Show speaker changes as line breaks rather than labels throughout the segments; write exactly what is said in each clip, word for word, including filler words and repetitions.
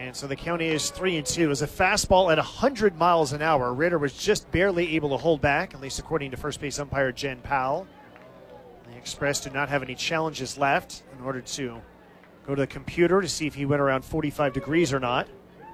And so the count is three and two. It was a fastball at one hundred miles an hour. Ritter was just barely able to hold back, at least according to first base umpire Jen Powell. The Express do not have any challenges left in order to go to the computer to see if he went around forty-five degrees or not.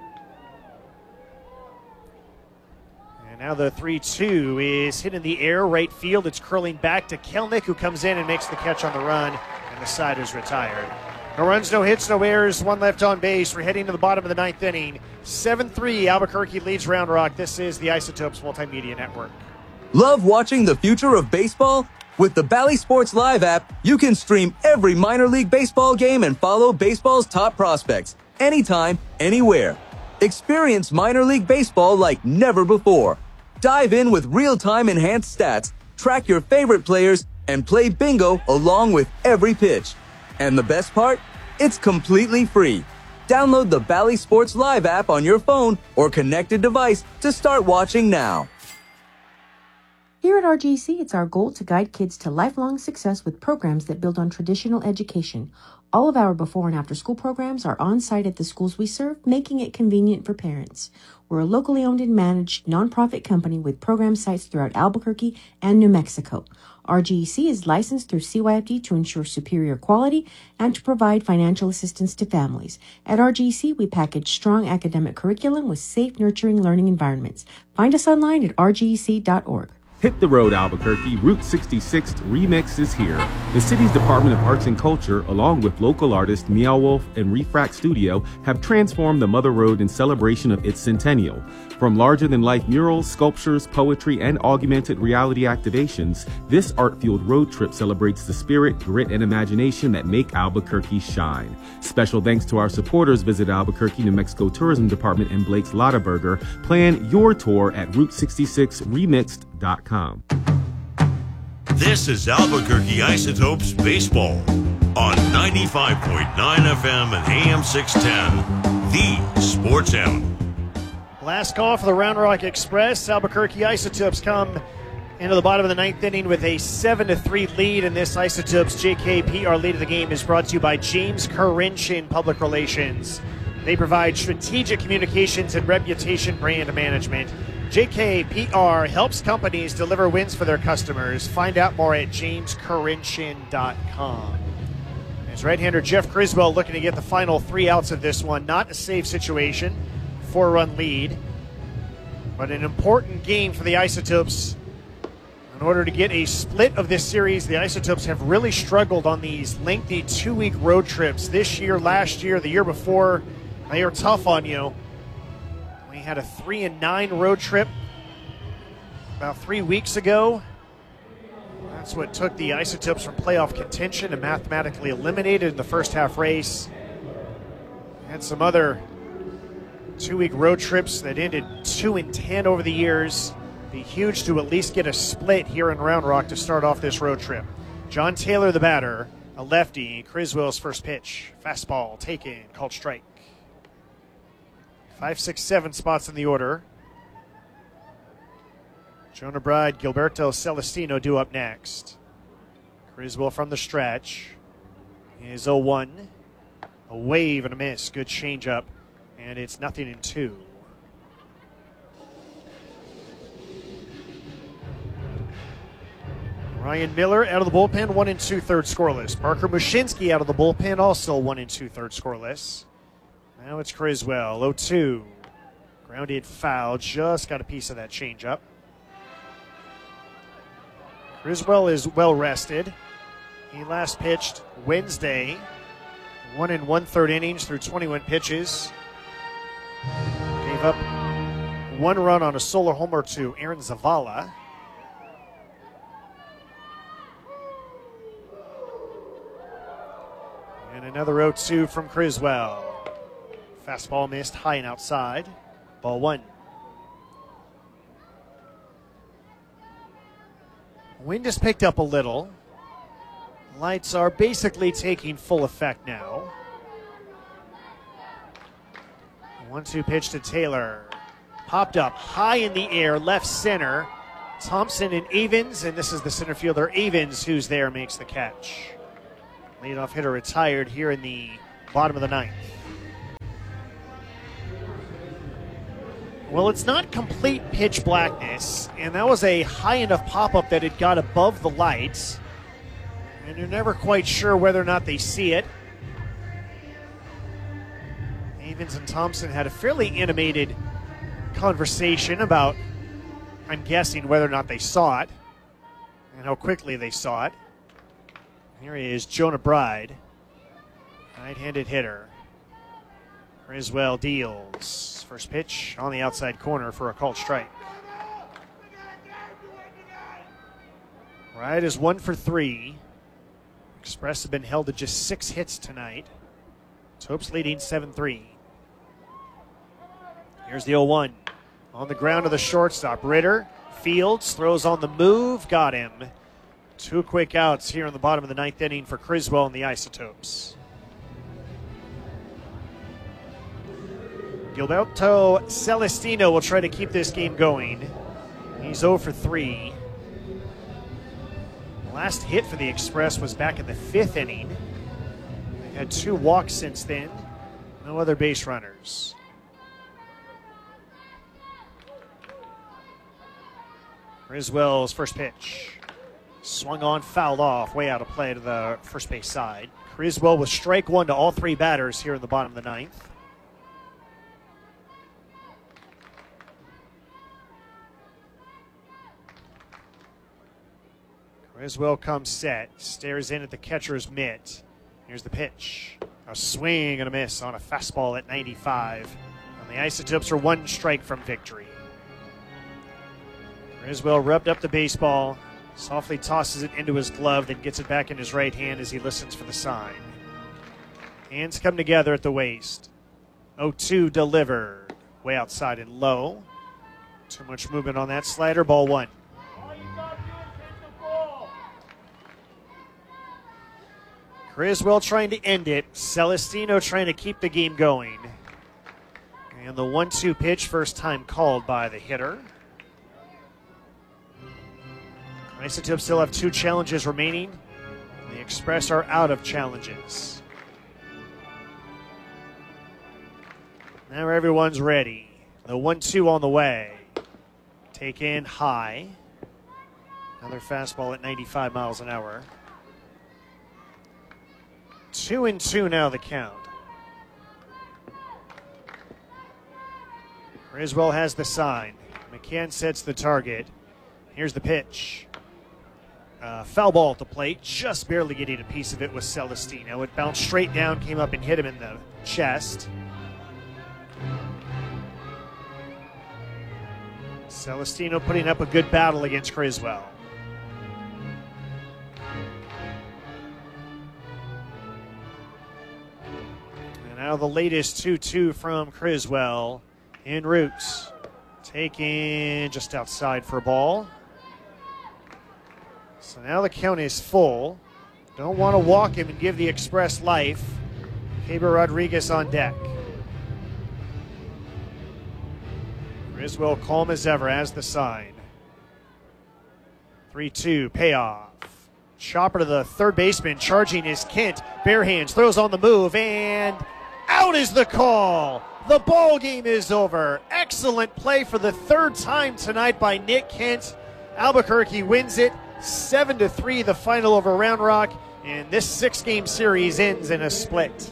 And now the three two is hit in the air, right field. It's curling back to Kelnick, who comes in and makes the catch on the run, and the side is retired. No runs, no hits, no errors, one left on base. We're heading to the bottom of the ninth inning. seven three, Albuquerque leads Round Rock. This is the Isotopes Multimedia Network.
Love watching the future of baseball? With the Bally Sports Live app, you can stream every minor league baseball game and follow baseball's top prospects anytime, anywhere. Experience minor league baseball like never before. Dive in with real-time enhanced stats, track your favorite players, and play bingo along with every pitch. And the best part? It's completely free. Download the Bally Sports Live app on your phone or connected device to start watching now.
Here at R G C, it's our goal to guide kids to lifelong success with programs that build on traditional education. All of our before and after school programs are on site at the schools we serve, making it convenient for parents. We're a locally owned and managed nonprofit company with program sites throughout Albuquerque and New Mexico. R G C is licensed through C Y F D to ensure superior quality and to provide financial assistance to families. At R G C, we package strong academic curriculum with safe, nurturing learning environments. Find us online at r g c dot org.
Hit the road, Albuquerque. Route sixty-six Remix is here. The city's Department of Arts and Culture, along with local artists Meow Wolf and Refract Studio, have transformed the Mother Road in celebration of its centennial. From larger-than-life murals, sculptures, poetry, and augmented reality activations, this art-fueled road trip celebrates the spirit, grit, and imagination that make Albuquerque shine. Special thanks to our supporters. Visit Albuquerque, New Mexico Tourism Department and Blake's Lottaburger. Plan your tour at route sixty-six remixed dot com.
This is Albuquerque Isotopes Baseball on ninety-five point nine F M and A M six ten, the Sports Hound.
Last call for the Round Rock Express. Albuquerque Isotopes come into the bottom of the ninth inning with a seven to three lead in this Isotopes J K P R lead of the game is brought to you by James Karinchin Public Relations. They provide strategic communications and reputation brand management. J K P R helps companies deliver wins for their customers. Find out more at james karinchin dot com. As right-hander Jeff Criswell looking to get the final three outs of this one. Not a safe situation. Four-run lead. But an important game for the Isotopes. In order to get a split of this series, the Isotopes have really struggled on these lengthy two-week road trips. This year, last year, the year before, they are tough on you. We had a three and nine road trip about three weeks ago. That's what took the Isotopes from playoff contention and mathematically eliminated in the first half race. Had some other two-week road trips that ended two and ten over the years. Be huge to at least get a split here in Round Rock to start off this road trip. John Taylor, the batter, a lefty. Criswell's first pitch, fastball taken, called strike. Five, six, seven spots in the order. Jonah Bride, Gilberto Celestino due up next. Criswell from the stretch is oh one. A wave and a miss. Good changeup. And it's nothing in two. Ryan Miller out of the bullpen, one and two thirds scoreless. Parker Mushinski out of the bullpen, also one and two thirds scoreless. Now it's Criswell, oh two. Grounded foul, just got a piece of that changeup. Criswell is well rested. He last pitched Wednesday, one and one third innings through twenty-one pitches. Gave up one run on a solo homer to Aaron Zavala. And another oh two from Criswell. Fastball missed high and outside. Ball one. Wind has picked up a little. Lights are basically taking full effect now. one two pitch to Taylor. Popped up high in the air, left center. Thompson and Avens, and this is the center fielder Avens who's there, makes the catch. Leadoff hitter retired here in the bottom of the ninth. Well, it's not complete pitch blackness, and that was a high enough pop-up that it got above the lights, and you're never quite sure whether or not they see it. Havens and Thompson had a fairly animated conversation about, I'm guessing, whether or not they saw it and how quickly they saw it. Here he is, Jonah Bride, right-handed hitter. Criswell deals. First pitch on the outside corner for a called strike. Bride is one for three. Express have been held to just six hits tonight. Topes leading seven three. Here's the oh one. On the ground to the shortstop. Ritter, Fields, throws on the move, got him. Two quick outs here in the bottom of the ninth inning for Criswell and the Isotopes. Gilberto Celestino will try to keep this game going. He's oh for three. The last hit for the Express was back in the fifth inning. They've had two walks since then. No other base runners. Criswell's first pitch. Swung on, fouled off, way out of play to the first base side. Criswell with strike one to all three batters here in the bottom of the ninth. Criswell comes set, stares in at the catcher's mitt. Here's the pitch. A swing and a miss on a fastball at ninety-five. And the Isotopes are one strike from victory. Criswell rubbed up the baseball, softly tosses it into his glove, then gets it back in his right hand as he listens for the sign. Hands come together at the waist. oh two delivered. Way outside and low. Too much movement on that slider. Ball one. Criswell trying to end it. Celestino trying to keep the game going. And the one two pitch, first time called by the hitter. Isotopes still have two challenges remaining. The Express are out of challenges. Now everyone's ready. The one two on the way. Take in high. Another fastball at ninety-five miles an hour. Two and two now the count. Criswell has the sign. McCann sets the target. Here's the pitch. Uh, foul ball at the plate, just barely getting a piece of it with Celestino. It bounced straight down, came up and hit him in the chest. Celestino putting up a good battle against Criswell. And now the latest two two from Criswell in Roots. Taken just outside for a ball. So now the count is full. Don't want to walk him and give the Express life. Faber Rodriguez on deck. Criswell calm as ever as the sign. three two, payoff. Chopper to the third baseman, charging is Kent. Bare hands, throws on the move, and out is the call. The ball game is over. Excellent play for the third time tonight by Nick Kent. Albuquerque wins it. seven to three, the final over Round Rock, and this six-game series ends in a split.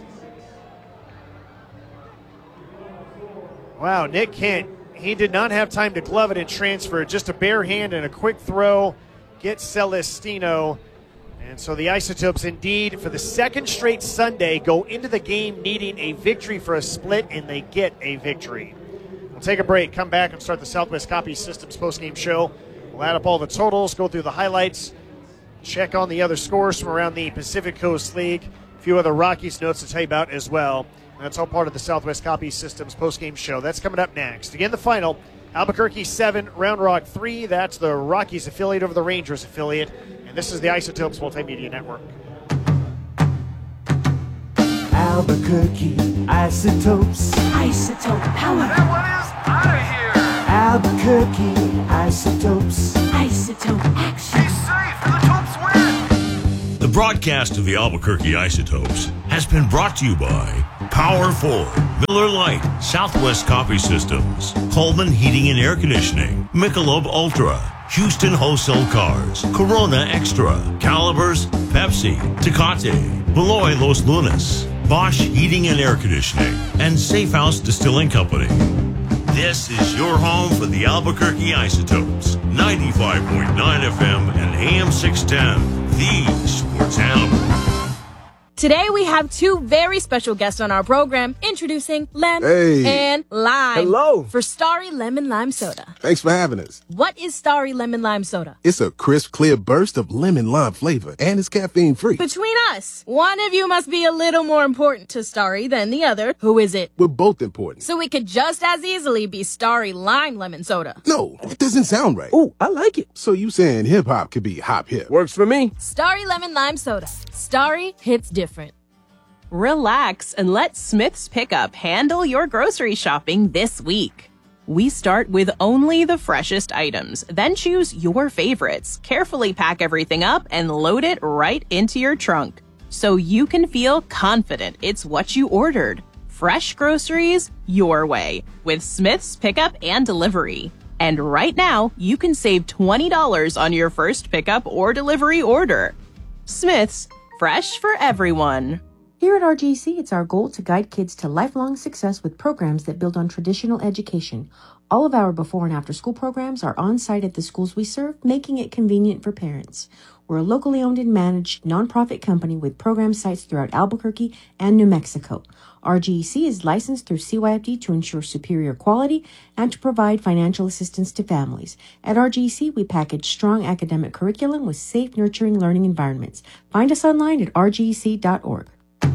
Wow, Nick Kent, he did not have time to glove it and transfer it. Just a bare hand and a quick throw gets Celestino. And so the Isotopes indeed, for the second straight Sunday, go into the game needing a victory for a split, and they get a victory. We'll take a break, come back, and start the Southwest Copy Systems postgame show. We'll add up all the totals, go through the highlights, check on the other scores from around the Pacific Coast League. A few other Rockies notes to tell you about as well. And that's all part of the Southwest Copy Systems postgame show. That's coming up next. Again, the final, Albuquerque seven, Round Rock three. That's the Rockies affiliate over the Rangers affiliate. And this is the Isotopes Multimedia Network.
Albuquerque Isotopes.
Isotope power.
That one is out of here.
Albuquerque Isotopes.
Isotope action.
He's safe and the Topes win.
The broadcast of the Albuquerque Isotopes has been brought to you by Power four, Miller Lite, Southwest Coffee Systems, Coleman Heating and Air Conditioning, Michelob Ultra, Houston Wholesale Cars, Corona Extra, Calibers, Pepsi, Tecate, Beloy Los Lunas, Bosch Heating and Air Conditioning, and Safe House Distilling Company. This is your home for the Albuquerque Isotopes, ninety-five point nine F M and A M six ten, the Sports Animal.
Today we have two very special guests on our program, introducing Lem
Hey.
and Lime.
Hello.
For Starry Lemon Lime Soda.
Thanks for having us.
What is Starry Lemon Lime Soda?
It's a crisp, clear burst of lemon lime flavor, and it's caffeine free.
Between us, one of you must be a little more important to Starry than the other. Who is it?
We're both important.
So we could just as easily be Starry Lime Lemon Soda.
No, that doesn't sound right.
Oh, I like it.
So you saying hip hop could be hop hip?
Works for me.
Starry Lemon Lime Soda. Starry hits different.
Relax and let Smith's Pickup handle your grocery shopping this week. We start with only the freshest items, then choose your favorites, carefully pack everything up, and load it right into your trunk, so you can feel confident it's what you ordered. Fresh groceries your way with Smith's Pickup and Delivery. And right now, you can save twenty dollars on your first pickup or delivery order. Smith's, fresh for everyone.
Here at R G C, it's our goal to guide kids to lifelong success with programs that build on traditional education. All of our before and after school programs are on site at the schools we serve, making it convenient for parents. We're a locally owned and managed nonprofit company with program sites throughout Albuquerque and New Mexico. R G C is licensed through C Y F D to ensure superior quality and to provide financial assistance to families. At R G C, we package strong academic curriculum with safe, nurturing learning environments. Find us online at r g c dot org.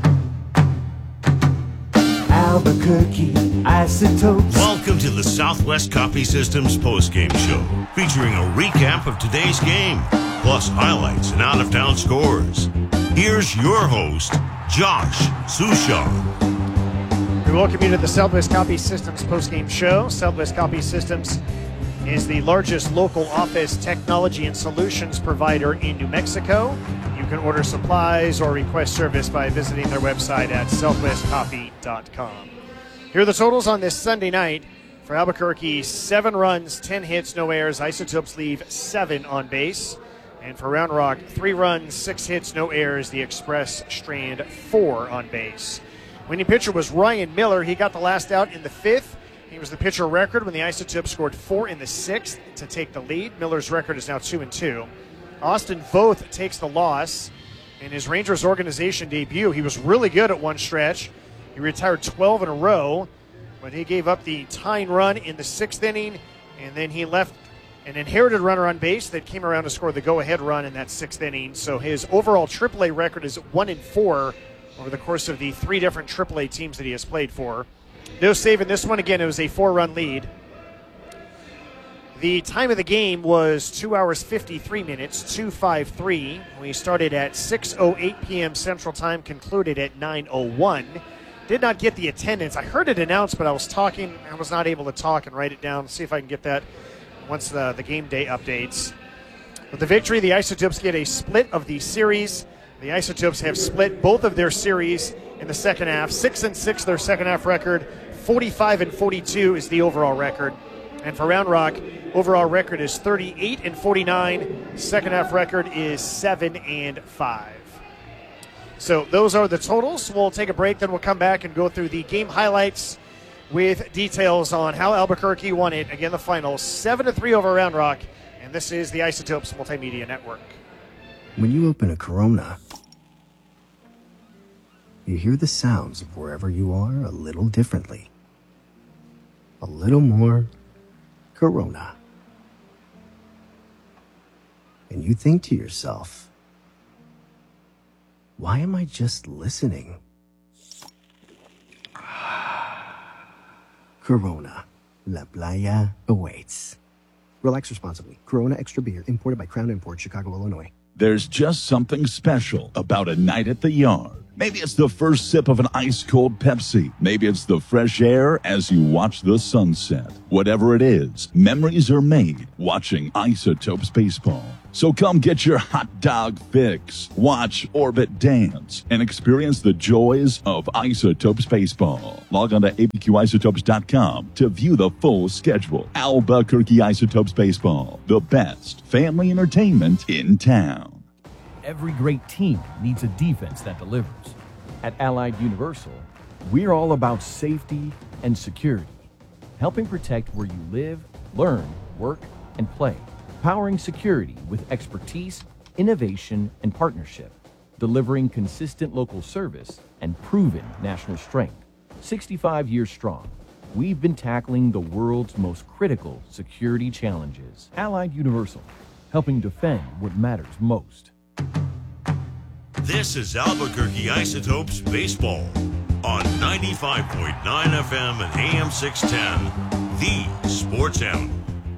Albuquerque Isotopes.
Welcome to the Southwest Coffee Systems postgame show, featuring a recap of today's game, plus highlights and out-of-town scores. Here's your host, Josh Sushaw.
We welcome you to the Southwest Coffee Systems postgame show. Southwest Coffee Systems is the largest local office technology and solutions provider in New Mexico. You can order supplies or request service by visiting their website at southwest coffee dot com. Here are the totals on this Sunday night. For Albuquerque, seven runs, ten hits, no errors. Isotopes leave seven on base. And for Round Rock, three runs, six hits, no errors. The Express strand four on base. Winning pitcher was Ryan Miller. He got the last out in the fifth. He was the pitcher record when the Isotopes scored four in the sixth to take the lead. Miller's record is now two and two. Austin Voth takes the loss in his Rangers organization debut. He was really good at one stretch. He retired twelve in a row, but he gave up the tying run in the sixth inning, and then he left an inherited runner on base that came around to score the go-ahead run in that sixth inning. So his overall triple A record is one and four over the course of the three different triple A teams that he has played for. No save in this one. Again, it was a four-run lead. The time of the game was two hours, fifty-three minutes, two fifty-three. We started at six oh eight p.m. Central Time, concluded at nine oh one. Did not get the attendance. I heard it announced, but I was talking. I was not able to talk and write it down. See if I can get that once the, the game day updates. With the victory, the Isotopes get a split of the series. The Isotopes have split both of their series in the second half. Six and six, their second half record. forty-five and forty-two is the overall record. And for Round Rock, overall record is thirty-eight and forty-nine. Second half record is seven and five. So those are the totals. We'll take a break, then we'll come back and go through the game highlights with details on how Albuquerque won it. Again, the final seven to three over Round Rock. And this is the Isotopes Multimedia Network.
When you open a Corona, you hear the sounds of wherever you are a little differently. A little more Corona. And you think to yourself, why am I just listening? Corona. La Playa awaits. Relax responsibly. Corona Extra Beer, imported by Crown Imports, Chicago, Illinois.
There's just something special about a night at the yard. Maybe it's the first sip of an ice-cold Pepsi. Maybe it's the fresh air as you watch the sunset. Whatever it is, memories are made watching Isotopes baseball. So come get your hot dog fix, watch Orbit dance, and experience the joys of Isotopes Baseball. Log on to A B Q isotopes dot com to view the full schedule. Albuquerque Isotopes Baseball, the best family entertainment in town.
Every great team needs a defense that delivers. At Allied Universal, we're all about safety and security, helping protect where you live, learn, work, and play. Powering security with expertise, innovation, and partnership. Delivering consistent local service and proven national strength. sixty-five years strong, we've been tackling the world's most critical security challenges. Allied Universal, helping defend what matters most.
This is Albuquerque Isotopes Baseball on ninety-five point nine F M and A M six ten, the Sports Animal.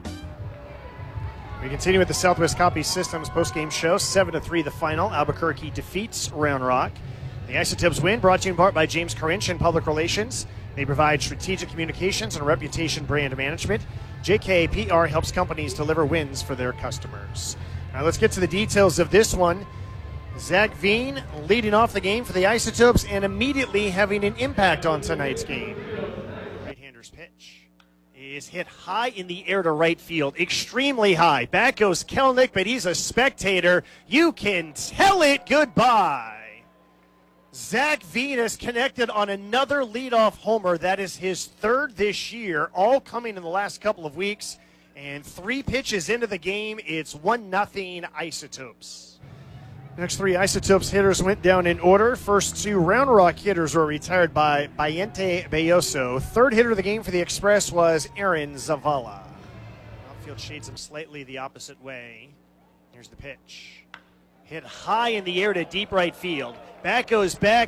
We continue with the Southwest Copy Systems postgame show. seven to three the final. Albuquerque defeats Round Rock. The Isotopes win, brought to you in part by James Corinch in Public Relations. They provide strategic communications and reputation brand management. J K P R helps companies deliver wins for their customers. Now let's get to the details of this one. Zach Veen leading off the game for the Isotopes and immediately having an impact on tonight's game. Right-hander's pitch is hit high in the air to right field, extremely high. Back goes Kelnick, but he's a spectator. You can tell it goodbye. Zach Veen is connected on another leadoff homer. That is his third this year, all coming in the last couple of weeks. And three pitches into the game, it's one nothing Isotopes. Next three Isotopes hitters went down in order. First two Round Rock hitters were retired by Bayente Belloso. Third hitter of the game for the Express was Aaron Zavala. Outfield shades him slightly the opposite way. Here's the pitch. Hit high in the air to deep right field. Back goes Beck,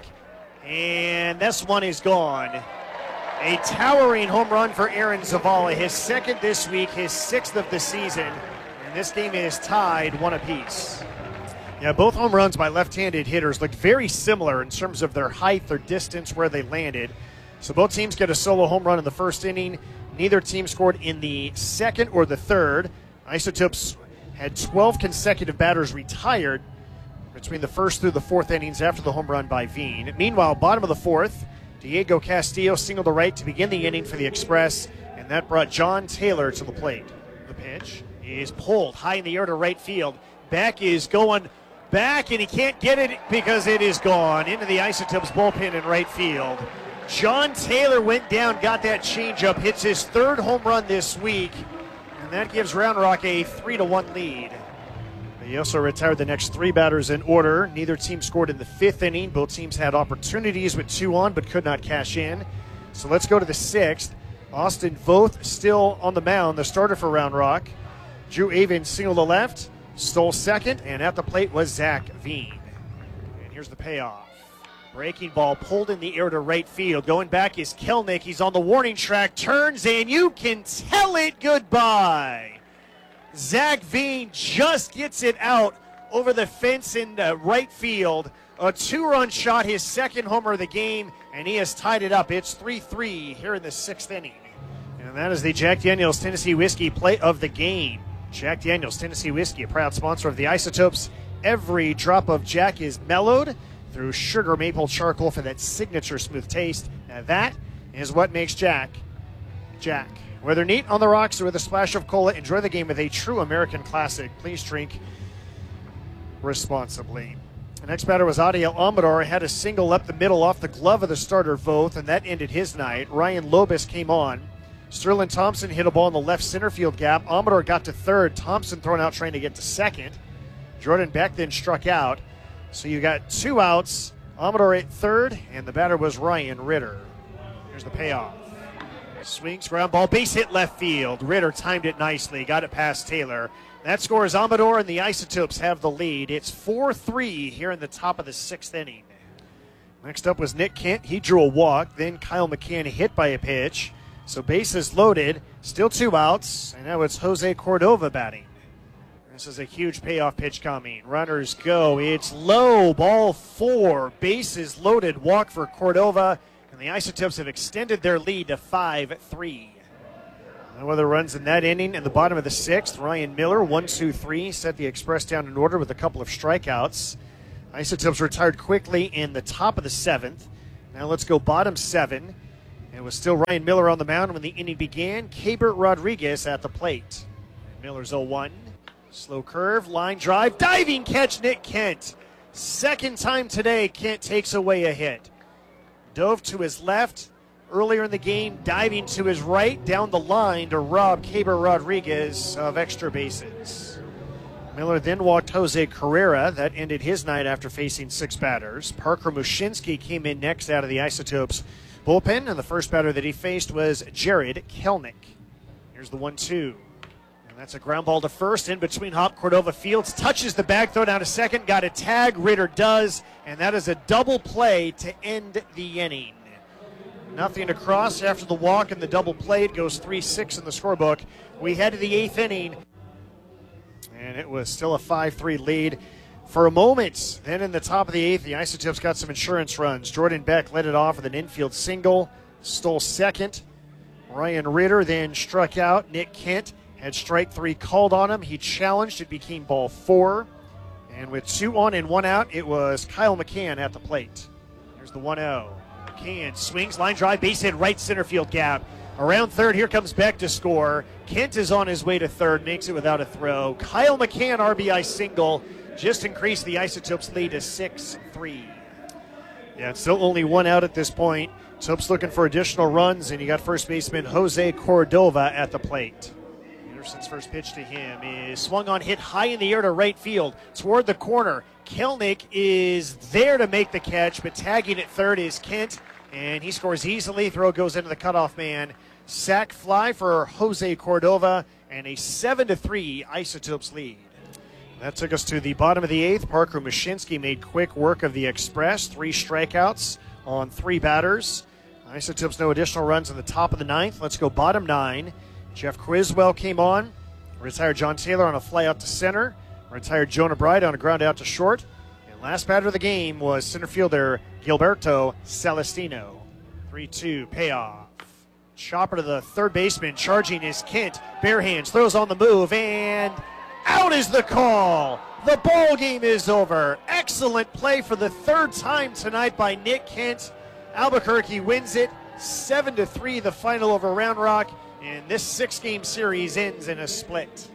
and this one is gone. A towering home run for Aaron Zavala, his second this week, his sixth of the season. And this game is tied one apiece. Yeah, both home runs by left-handed hitters looked very similar in terms of their height, their distance, where they landed. So both teams get a solo home run in the first inning. Neither team scored in the second or the third. Isotopes had twelve consecutive batters retired between the first through the fourth innings after the home run by Veen. Meanwhile, bottom of the fourth, Diego Castillo singled to right to begin the inning for the Express, and that brought John Taylor to the plate. The pitch is pulled high in the air to right field. Back is going back, and he can't get it because it is gone into the Isotopes bullpen in right field. John Taylor went down, got that changeup, hits his third home run this week, and that gives Round Rock a three to one lead. They also retired the next three batters in order. Neither team scored in the fifth inning. Both teams had opportunities with two on but could not cash in. So let's go to the sixth. Austin Voth still on the mound, the starter for Round Rock. Drew Avon singled to left, stole second, and at the plate was Zach Veen. And here's the payoff. Breaking ball pulled in the air to right field. Going back is Kelnick. He's on the warning track, turns, and you can tell it goodbye. Zach Veen just gets it out over the fence in uh, right field. A two-run shot, his second homer of the game, and he has tied it up. It's three three here in the sixth inning. And that is the Jack Daniel's Tennessee Whiskey play of the game. Jack Daniel's Tennessee Whiskey, a proud sponsor of the Isotopes. Every drop of Jack is mellowed through sugar maple charcoal for that signature smooth taste. Now that is what makes Jack, Jack. Whether neat on the rocks or with a splash of cola, enjoy the game with a true American classic. Please drink responsibly. The next batter was Adiel Amador. Had a single up the middle off the glove of the starter Voth, and that ended his night. Ryan Lobus came on. Sterling Thompson hit a ball in the left center field gap. Amador got to third. Thompson thrown out trying to get to second. Jordan Beck then struck out. So you got two outs. Amador at third, and the batter was Ryan Ritter. Here's the payoff. Swings, ground ball, base hit left field. Ritter timed it nicely, got it past Taylor. That scores Amador, and the Isotopes have the lead. It's four three here in the top of the sixth inning. Next up was Nick Kent. He drew a walk. Then Kyle McCann hit by a pitch. So bases loaded, still two outs, and now it's Jose Cordova batting. This is a huge payoff pitch coming. Runners go. It's low, ball four. Bases loaded, walk for Cordova, and the Isotopes have extended their lead to five three. No other runs in that inning. In the bottom of the sixth, Ryan Miller, one two three, set the Express down in order with a couple of strikeouts. Isotopes retired quickly in the top of the seventh. Now let's go bottom seven. It was still Ryan Miller on the mound when the inning began. Keibert Rodriguez at the plate. Miller's oh one. Slow curve, line drive, diving catch, Nick Kent. Second time today, Kent takes away a hit. Dove to his left. Earlier in the game, diving to his right, down the line to rob Keibert Rodriguez of extra bases. Miller then walked Jose Carrera. That ended his night after facing six batters. Parker Mushinski came in next out of the Isotopes bullpen, and the first batter that he faced was Jared Kelnick. Here's the one two. And that's a ground ball to first in between Hop. Cordova Fields touches the bag, throw down to second, got a tag. Ritter does, and that is a double play to end the inning. Nothing across after the walk and the double play. It goes three six in the scorebook. We head to the eighth inning, and it was still a five three lead for a moment. Then in the top of the eighth, the Isotopes got some insurance runs. Jordan Beck led it off with an infield single, stole second. Ryan Ritter then struck out. Nick Kent had strike three called on him. He challenged. It became ball four. And with two on and one out, it was Kyle McCann at the plate. Here's the one oh. McCann swings, line drive, base hit, right center field gap. Around third, here comes Beck to score. Kent is on his way to third, makes it without a throw. Kyle McCann, R B I single, just increased the Isotopes lead to six three. Yeah, it's still only one out at this point. Topes looking for additional runs, and you got first baseman Jose Cordova at the plate. Anderson's first pitch to him is swung on, hit high in the air to right field, toward the corner. Kelnick is there to make the catch, but tagging at third is Kent, and he scores easily. Throw goes into the cutoff man. Sac fly for Jose Cordova, and a seven to three Isotopes lead. That took us to the bottom of the eighth. Parker Mushinski made quick work of the Express. Three strikeouts on three batters. Isotopes no additional runs in the top of the ninth. Let's go bottom nine. Jeff Criswell came on. Retired John Taylor on a fly out to center. Retired Jonah Bride on a ground out to short. And last batter of the game was center fielder Gilberto Celestino. three two payoff. Chopper to the third baseman. Charging is Kent. Bare hands. Throws on the move. And out is the call. The ball game is over. Excellent play for the third time tonight by Nick Kent. Albuquerque wins it. seven to three the final over Round Rock. And this six-game series ends in a split.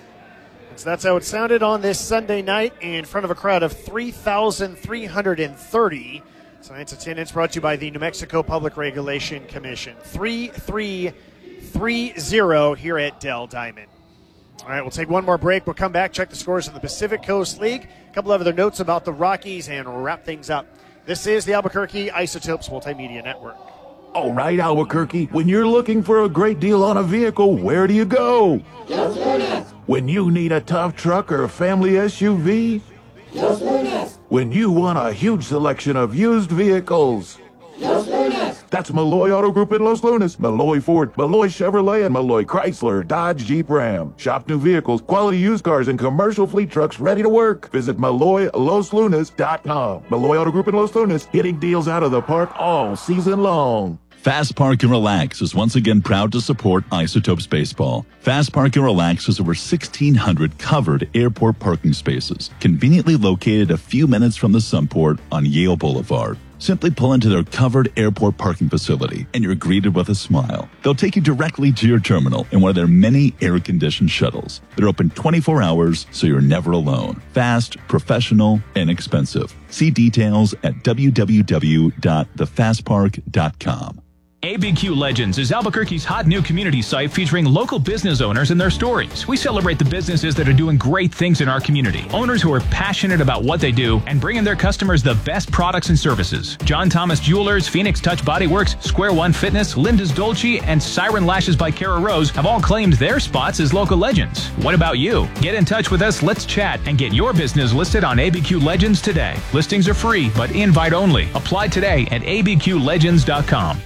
So that's how it sounded on this Sunday night in front of a crowd of three thousand three hundred thirty. Tonight's attendance brought to you by the New Mexico Public Regulation Commission. three three three zero here at Dell Diamond. All right, we'll take one more break. We'll come back, check the scores in the Pacific Coast League, a couple of other notes about the Rockies, and wrap things up. This is the Albuquerque Isotopes Multimedia Network.
All right, Albuquerque, when you're looking for a great deal on a vehicle, where do you go?
Los Lunas.
When you need a tough truck or a family S U V?
Los Lunas.
When you want a huge selection of used vehicles?
Los Lunas.
That's Malloy Auto Group in Los Lunas, Malloy Ford, Malloy Chevrolet, and Malloy Chrysler, Dodge, Jeep, Ram. Shop new vehicles, quality used cars, and commercial fleet trucks ready to work. Visit Malloy Los Lunas dot com. Malloy Auto Group in Los Lunas, hitting deals out of the park all season long.
Fast Park and Relax is once again proud to support Isotopes Baseball. Fast Park and Relax has over sixteen hundred covered airport parking spaces, conveniently located a few minutes from the Sunport on Yale Boulevard. Simply pull into their covered airport parking facility and you're greeted with a smile. They'll take you directly to your terminal in one of their many air-conditioned shuttles. They're open twenty-four hours, so you're never alone. Fast, professional, and inexpensive. See details at w w w dot the fast park dot com.
A B Q Legends is Albuquerque's hot new community site featuring local business owners and their stories. We celebrate the businesses that are doing great things in our community. Owners who are passionate about what they do and bringing their customers the best products and services. John Thomas Jewelers, Phoenix Touch Body Works, Square One Fitness, Linda's Dolce, and Siren Lashes by Kara Rose have all claimed their spots as local legends. What about you? Get in touch with us, let's chat, and get your business listed on A B Q Legends today. Listings are free, but invite only. Apply today at a b q legends dot com.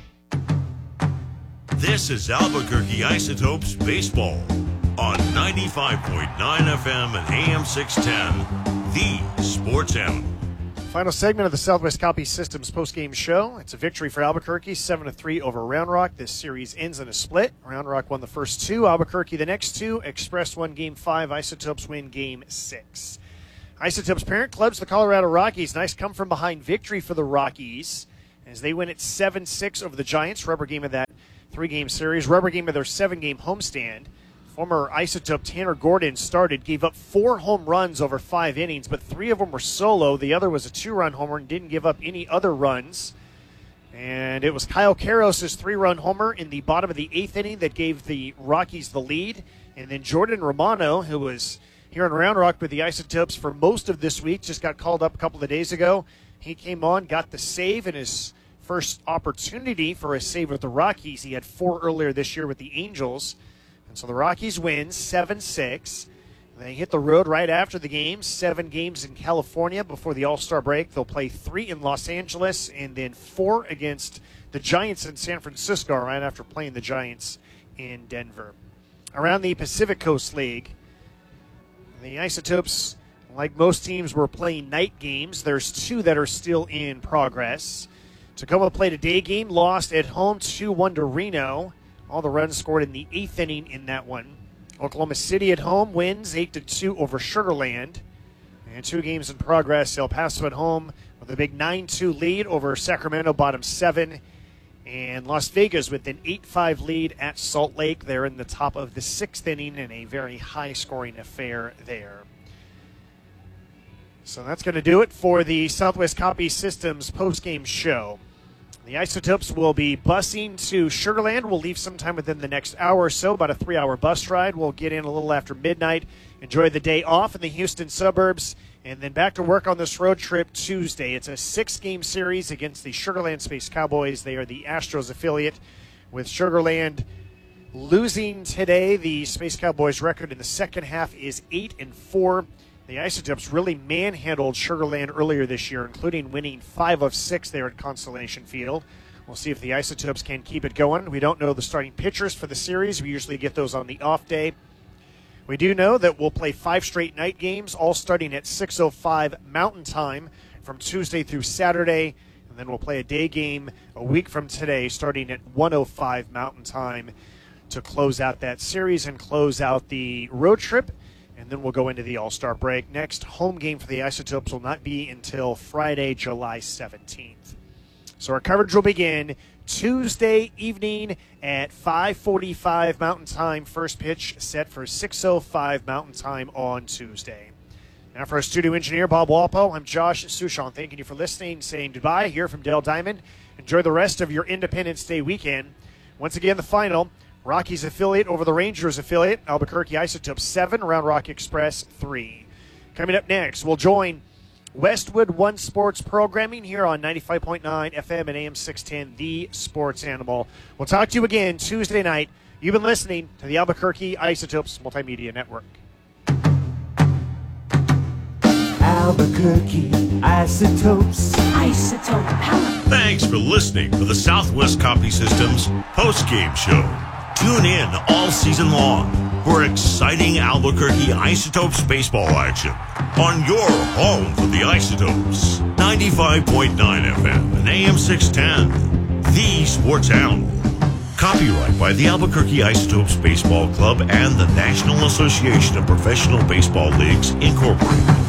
This is Albuquerque Isotopes Baseball on ninety-five point nine F M and A M six ten, the Sports Animal.
Final segment of the Southwest Copy Systems postgame show. It's a victory for Albuquerque, seven to three over Round Rock. This series ends in a split. Round Rock won the first two, Albuquerque the next two. Express won game five, Isotopes win game six. Isotopes parent clubs, the Colorado Rockies. Nice come-from-behind victory for the Rockies as they win it seven six over the Giants. Rubber game of that three-game series. Rubber game of their seven-game homestand. Former Isotope Tanner Gordon started, gave up four home runs over five innings, but three of them were solo. The other was a two-run homer and didn't give up any other runs. And it was Kyle Karros' three-run homer in the bottom of the eighth inning that gave the Rockies the lead. And then Jordan Romano, who was here in Round Rock with the Isotopes for most of this week, just got called up a couple of days ago. He came on, got the save in his first opportunity for a save with the Rockies. He had four earlier this year with the Angels. So the Rockies win seven six. They hit the road right after the game. Seven games in California before the All-Star break. They'll play three in Los Angeles and then four against the Giants in San Francisco right after playing the Giants in Denver. Around the Pacific Coast League, the Isotopes, like most teams, were playing night games. There's two that are still in progress. Tacoma played a day game, lost at home two one to Reno. All the runs scored in the eighth inning in that one. Oklahoma City at home wins eight to two over Sugar Land. And two games in progress. El Paso at home with a big nine two lead over Sacramento, bottom seven. And Las Vegas with an eight five lead at Salt Lake. They're in the top of the sixth inning in a very high-scoring affair there. So that's going to do it for the Southwest Copy Systems postgame show. The Isotopes will be busing to Sugar Land. We'll leave sometime within the next hour or so, about a three-hour bus ride. We'll get in a little after midnight, enjoy the day off in the Houston suburbs, and then back to work on this road trip Tuesday. It's a six-game series against the Sugar Land Space Cowboys. They are the Astros affiliate, with Sugar Land losing today. The Space Cowboys record in the second half is eight and four. The Isotopes really manhandled Sugar Land earlier this year, including winning five of six there at Constellation Field. We'll see if the Isotopes can keep it going. We don't know the starting pitchers for the series. We usually get those on the off day. We do know that we'll play five straight night games, all starting at six oh five Mountain Time from Tuesday through Saturday. And then we'll play a day game a week from today, starting at one oh five Mountain Time to close out that series and close out the road trip. And then we'll go into the All-Star break. Next home game for the Isotopes will not be until Friday, July seventeenth. So our coverage will begin Tuesday evening at five forty-five Mountain Time. First pitch set for six oh five Mountain Time on Tuesday. Now for our studio engineer, Bob Walpo, I'm Josh Sushon. Thanking you for listening, saying goodbye here from Dale Diamond. Enjoy the rest of your Independence Day weekend. Once again, the final. Rockies affiliate over the Rangers affiliate. Albuquerque Isotopes seven, Round Rock Express three. Coming up next, we'll join Westwood One Sports programming here on ninety-five point nine F M and A M six ten, The Sports Animal. We'll talk to you again Tuesday night. You've been listening to the Albuquerque Isotopes Multimedia Network.
Albuquerque Isotopes.
Isotope power.
Thanks for listening to the Southwest Copy Systems postgame show. Tune in all season long for exciting Albuquerque Isotopes baseball action on your home for the Isotopes. ninety-five point nine F M and A M six ten, The Sports Animal. Copyright by the Albuquerque Isotopes Baseball Club and the National Association of Professional Baseball Leagues, Incorporated.